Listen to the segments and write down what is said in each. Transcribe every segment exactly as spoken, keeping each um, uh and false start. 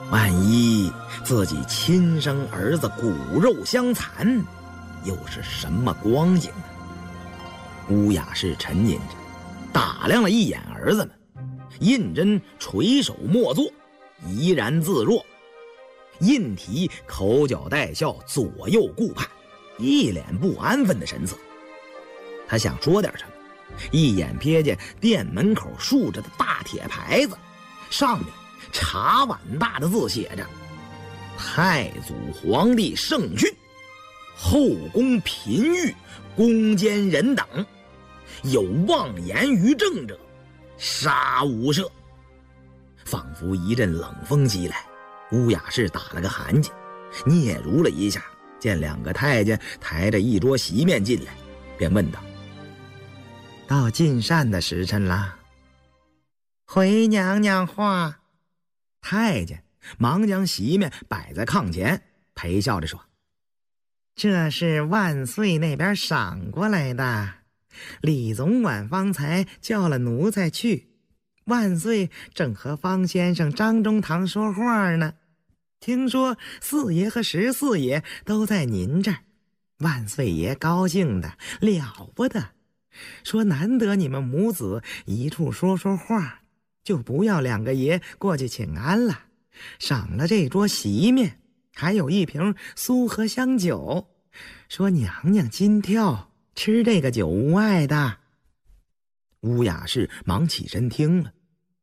万一自己亲生儿子骨肉相残，又是什么光景呢？乌雅氏沉吟着，打量了一眼儿子们。胤禛垂手默坐，怡然自若。胤禔口角带笑，左右顾盼，一脸不安分的神色。他想说点什么，一眼瞥见店门口竖着的大铁牌子，上面茶碗大的字写着太祖皇帝圣训，后宫嫔御攻坚人等，有妄言于政者杀无赦。仿佛一阵冷风袭来，乌雅氏打了个寒噤，嗫嚅了一下，见两个太监抬着一桌席面进来，便问道：到进膳的时辰了。回娘娘话。太监忙将席面摆在炕前，陪笑着说：这是万岁那边赏过来的，李总管方才叫了奴才去，万岁正和方先生张中堂说话呢，听说四爷和十四爷都在您这儿，万岁爷高兴的了不得，说难得你们母子一处说说话，就不要两个爷过去请安了，赏了这桌席面，还有一瓶苏合香酒，说娘娘金跳，吃这个酒无碍的。乌雅氏忙起身听了。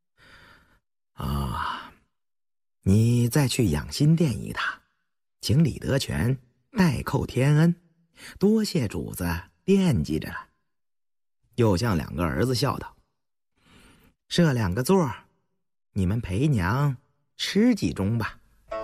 啊，你再去养心殿一趟，请李德全代叩天恩，多谢主子惦记着了。又向两个儿子笑道：设两个座，你们陪娘吃几盅吧。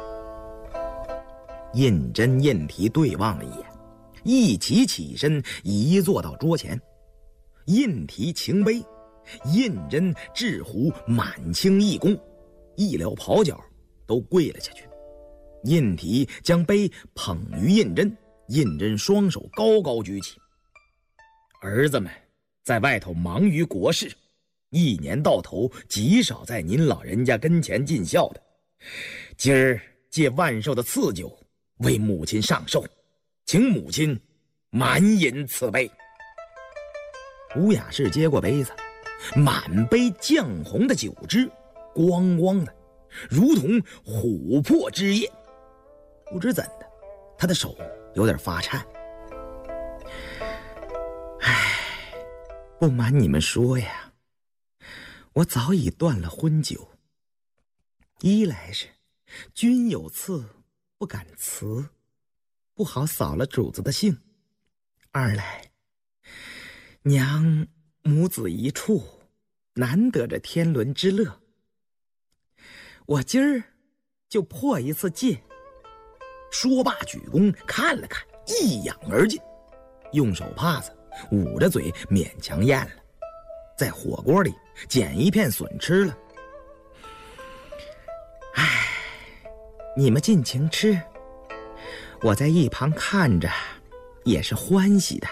胤禛、胤禔对望了一眼，一起起身移坐到桌前。胤禔擎杯，胤禛掷壶满清一躬，一撩袍角都跪了下去。胤禔将杯捧于胤禛，胤禛双手高高举起。儿子们在外头忙于国事，一年到头极少在您老人家跟前尽孝的，今儿借万寿的赐酒为母亲上寿，请母亲满饮此杯。乌雅氏接过杯子，满杯绛红的酒汁，光光的，如同琥珀之液。不知怎的，他的手有点发颤。唉，不瞒你们说呀，我早已断了荤酒。一来是君有赐不敢辞，不好扫了主子的兴；二来娘母子一处，难得这天伦之乐。我今儿就破一次戒。说罢举弓看了看，一仰而尽，用手帕子捂着嘴勉强咽了，在火锅里捡一片笋吃了。唉，你们尽情吃，我在一旁看着也是欢喜的。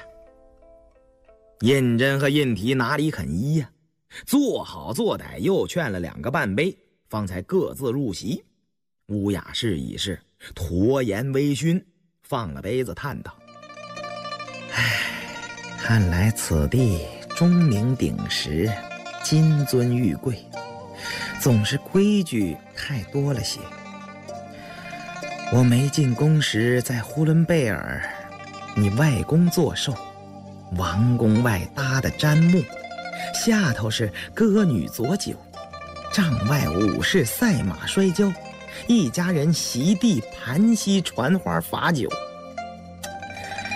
胤禛和胤禔哪里肯依呀、啊？做好做歹又劝了两个半杯，方才各自入席。乌雅氏已是驼颜微醺，放了杯子叹道：唉，看来此地钟鸣鼎食，金尊玉贵，总是规矩太多了些。我没进宫时在呼伦贝尔，你外公做寿，王宫外搭的毡幕，下头是歌女佐酒，帐外武士赛马摔跤，一家人席地盘膝传花罚酒。